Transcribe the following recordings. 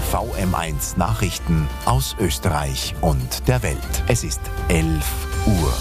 VM1 Nachrichten aus Österreich und der Welt. Es ist 11 Uhr.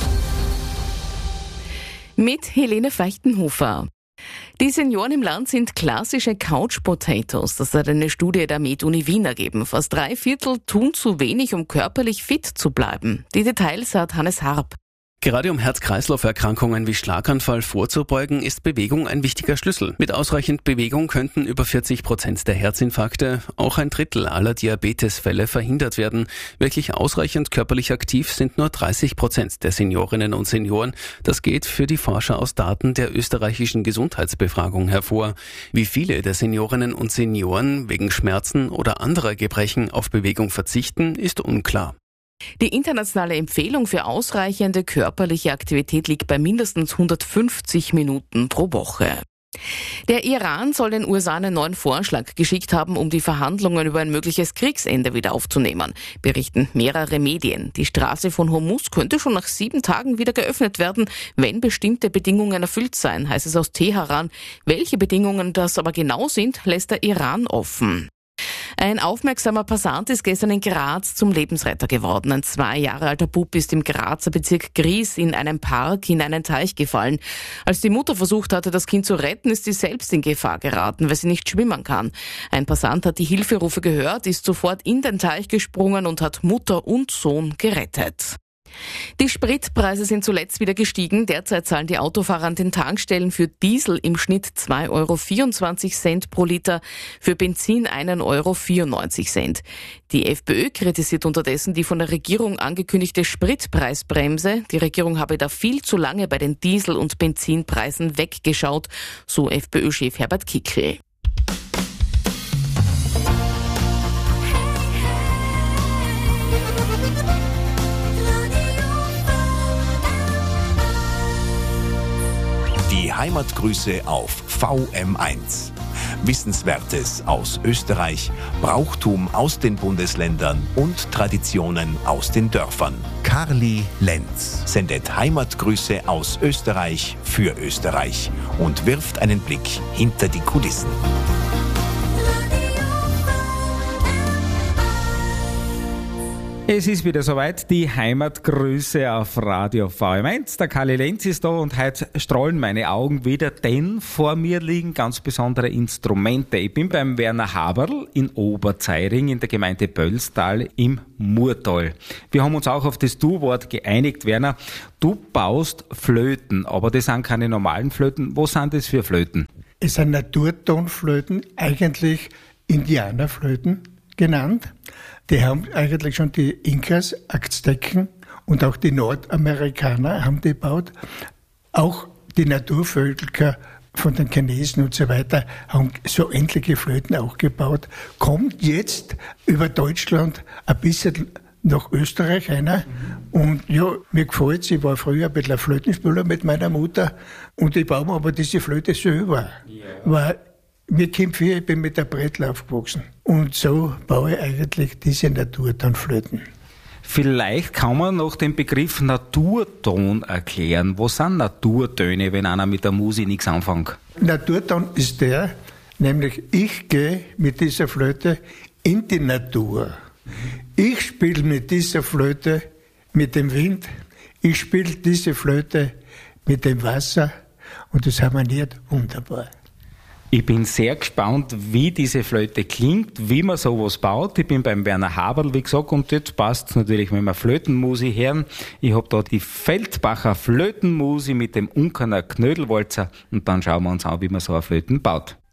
Mit Helene Feichtenhofer. Die Senioren im Land sind klassische Couch-Potatoes. Das hat eine Studie der Med-Uni Wien ergeben. Fast 3/4 tun zu wenig, um körperlich fit zu bleiben. Die Details hat Hannes Harp. Gerade um Herz-Kreislauf-Erkrankungen wie Schlaganfall vorzubeugen, ist Bewegung ein wichtiger Schlüssel. Mit ausreichend Bewegung könnten über 40% der Herzinfarkte, auch ein Drittel aller Diabetesfälle verhindert werden. Wirklich ausreichend körperlich aktiv sind nur 30% der Seniorinnen und Senioren. Das geht für die Forscher aus Daten der österreichischen Gesundheitsbefragung hervor. Wie viele der Seniorinnen und Senioren wegen Schmerzen oder anderer Gebrechen auf Bewegung verzichten, ist unklar. Die internationale Empfehlung für ausreichende körperliche Aktivität liegt bei mindestens 150 Minuten pro Woche. Der Iran soll den USA einen neuen Vorschlag geschickt haben, um die Verhandlungen über ein mögliches Kriegsende wieder aufzunehmen, berichten mehrere Medien. Die Straße von Hormuz könnte schon nach 7 Tagen wieder geöffnet werden, wenn bestimmte Bedingungen erfüllt seien, heißt es aus Teheran. Welche Bedingungen das aber genau sind, lässt der Iran offen. Ein aufmerksamer Passant ist gestern in Graz zum Lebensretter geworden. Ein 2 Jahre alter Bub ist im Grazer Bezirk Gries in einem Park in einen Teich gefallen. Als die Mutter versucht hatte, das Kind zu retten, ist sie selbst in Gefahr geraten, weil sie nicht schwimmen kann. Ein Passant hat die Hilferufe gehört, ist sofort in den Teich gesprungen und hat Mutter und Sohn gerettet. Die Spritpreise sind zuletzt wieder gestiegen. Derzeit zahlen die Autofahrer an den Tankstellen für Diesel im Schnitt 2,24 € pro Liter, für Benzin 1,94 €. Die FPÖ kritisiert unterdessen die von der Regierung angekündigte Spritpreisbremse. Die Regierung habe da viel zu lange bei den Diesel- und Benzinpreisen weggeschaut, so FPÖ-Chef Herbert Kickl. Die Heimatgrüße auf VM1. Wissenswertes aus Österreich, Brauchtum aus den Bundesländern und Traditionen aus den Dörfern. Karli Lenz sendet Heimatgrüße aus Österreich für Österreich und wirft einen Blick hinter die Kulissen. Es ist wieder soweit, die Heimatgrüße auf Radio VM1. Der Karli Lenz ist da und heute strahlen meine Augen wieder, denn vor mir liegen ganz besondere Instrumente. Ich bin beim Werner Haberl in Oberzeiring in der Gemeinde Böllstal im Murtal. Wir haben uns auch auf das Du-Wort geeinigt, Werner. Du baust Flöten, aber das sind keine normalen Flöten. Was sind das für Flöten? Es sind Naturtonflöten, eigentlich Indianerflöten genannt. Die haben eigentlich schon die Inkas, Azteken und auch die Nordamerikaner haben die gebaut. Auch die Naturvölker von den Chinesen und so weiter haben so ähnliche Flöten auch gebaut. Kommt jetzt über Deutschland ein bisschen nach Österreich einer. Und ja, mir gefällt es. Ich war früher ein bisschen ein Flötenspieler mit meiner Mutter und ich baue mir aber diese Flöte selber. Weil mir kommt viel, ich bin mit der Brettel aufgewachsen. Und so baue ich eigentlich diese Naturtonflöten. Vielleicht kann man noch den Begriff Naturton erklären. Was sind Naturtöne, wenn einer mit der Musik nichts anfängt? Naturton ist der, nämlich ich gehe mit dieser Flöte in die Natur. Ich spiele mit dieser Flöte mit dem Wind. Ich spiele diese Flöte mit dem Wasser. Und das harmoniert wunderbar. Ich bin sehr gespannt, wie diese Flöte klingt, wie man sowas baut. Ich bin beim Werner Haberl, wie gesagt, und jetzt passt es natürlich, wenn wir Flötenmusik hören. Ich habe da die Feldbacher Flötenmusik mit dem Unkerner Knödelwalzer und dann schauen wir uns an, wie man so eine Flöten baut.